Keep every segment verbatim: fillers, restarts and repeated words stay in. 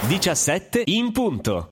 diciassette in punto.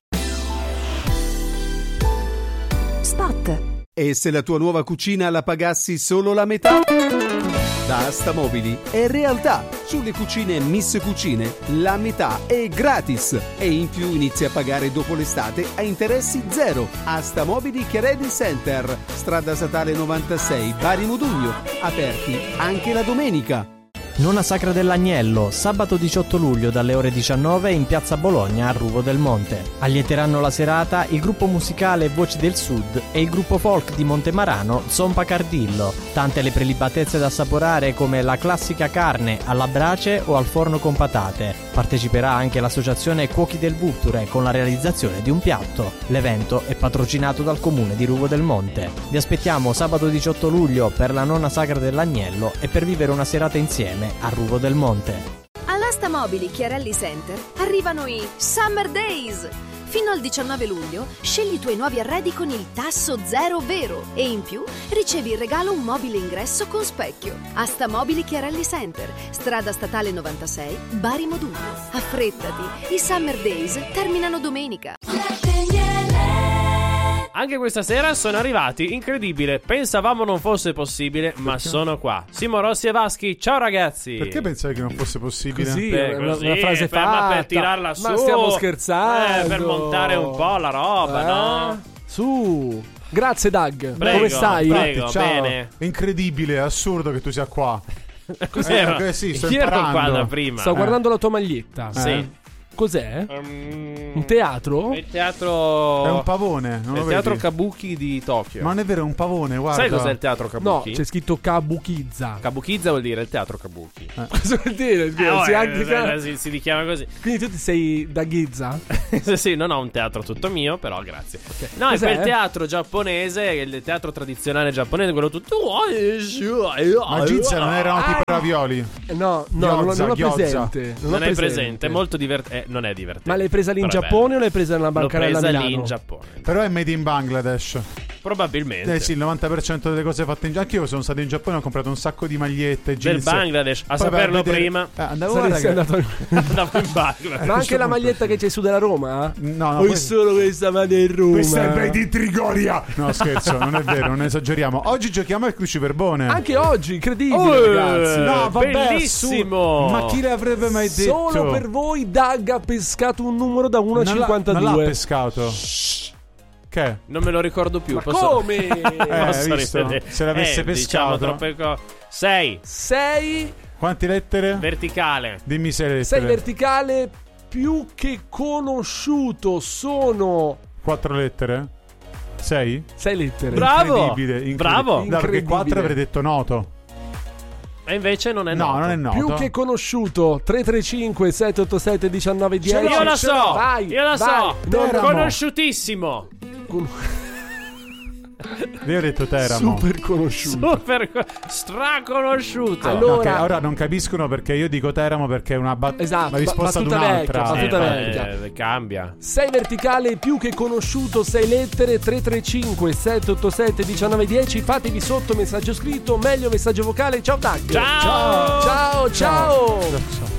Spot. E se la tua nuova cucina la pagassi solo la metà? Da Astamobili è realtà. Sulle cucine Miss Cucine la metà è gratis e in più inizi a pagare dopo l'estate a interessi zero. Astamobili Chiarelli Center, strada statale novantasei, Bari Modugno, aperti anche la domenica. Nona Sacra dell'Agnello, sabato diciotto luglio dalle ore diciannove in piazza Bologna a Ruvo del Monte. Allieteranno la serata il gruppo musicale Voci del Sud e il gruppo folk di Montemarano Zompa Cardillo. Tante le prelibatezze da assaporare come la classica carne alla brace o al forno con patate. Parteciperà anche l'associazione Cuochi del Vulture con la realizzazione di un piatto. L'evento è patrocinato dal comune di Ruvo del Monte. Vi aspettiamo sabato diciotto luglio per la Nona Sacra dell'Agnello e per vivere una serata insieme a Ruvo del Monte. All'Astamobili Chiarelli Center arrivano i Summer Days. Fino al diciannove luglio scegli i tuoi nuovi arredi con il tasso zero vero e in più ricevi in regalo un mobile ingresso con specchio. Astamobili Chiarelli Center, strada statale novantasei, Bari Modugno. Affrettati, i Summer Days terminano domenica. Anche questa sera sono arrivati, incredibile, pensavamo non fosse possibile, ma Perché? sono qua. Simo Rossi e Vaschi, ciao ragazzi. Perché pensavi che non fosse possibile? Così, Beh, una, così, una frase per, fatta. ma per tirarla su. Ma stiamo scherzando. Eh, per montare un po' la roba, Eh? no? Su. Grazie Doug. Prego, Come stai? prego. Ciao. bene. È incredibile, è assurdo che tu sia qua. Cos'era? Eh, sì, sto Chi ero imparando. qua da prima? Sto guardando la tua maglietta. Sì. Eh. Cos'è? Um, Un teatro? Il teatro... È un pavone, non È lo il teatro vedi? Kabuki di Tokyo. Ma non è vero, è un pavone, guarda. Sai cos'è il teatro No, Kabuki? c'è scritto Kabukiza. Kabukiza vuol dire il teatro Kabuki. Cosa vuol dire? Eh, oh, si, eh, anche- eh, si, si richiama così. Quindi tu ti sei da Ghizza? Sì, sì, non ho un teatro tutto mio, però grazie. No, Cos'è? è quel teatro giapponese, il teatro tradizionale giapponese, quello tutto. Ma Gizza non erano tipo ravioli. Eh, No, no, non, Gyoza, non ho gyoza. presente. Non, Non ho è presente, è molto divertente. Eh, non è divertente. Ma l'hai presa lì in Però è Giappone bello. o l'hai presa nella L'ho bancarella a presa Milano? lì in Giappone. Però è made in Bangladesh. Probabilmente. Eh sì, il novanta per cento delle cose fatte in Giappone. Anche io sono stato in Giappone e ho comprato un sacco di magliette, Del jeans. Bangladesh, a Poi vai saperlo vedere- prima. Eh, andavo Saresti guarda che- andato... Andavo in Bangladesh. Ma anche la maglietta che c'è su della Roma? No, no, O è questo- solo questa ma del Roma? Questa è made in Trigoria. No, scherzo, non è vero, non esageriamo. Oggi giochiamo al cruciverbone. Anche oggi, incredibile, Oh, ragazzi. No, vabbè, bellissimo. assurdo. Ma chi l'avrebbe mai detto? Solo per voi Doug ha pescato un numero da uno a Non l'ha- cinquantadue. Non l'ha pescato. Che? Non me lo ricordo più. Ma posso... come? posso Eh, visto? rivedere? Se l'avesse Eh, diciamo pescato. troppe cose. sei. Sei, Quante lettere? Verticale. Dimmi sei lettere. sei verticale più che conosciuto. Sono Quattro lettere? Sei? sei lettere. Bravo. Incredibile, incredibile. Bravo. No, perché Incredibile. quattro avrei detto noto. E invece non è No, noto. non è noto. Più che conosciuto. Tre tre cinque sette otto sette uno nove uno zero. Io la so. Vai, io la vai. so. Teramo. Conosciutissimo. Io ho detto Teramo. Super conosciuto. Super co- straconosciuto. No, Allora- che ora non capiscono perché io dico Teramo perché è una, bat- Esatto, una risposta ad battuta un'altra. vecchia, battuta Eh, vecchia. eh, cambia. sei verticale più che conosciuto, sei lettere. Tre tre cinque sette otto sette uno nove uno zero. Fatevi sotto messaggio scritto, meglio messaggio vocale. Ciao Doug. Ciao. Ciao, ciao. Ciao.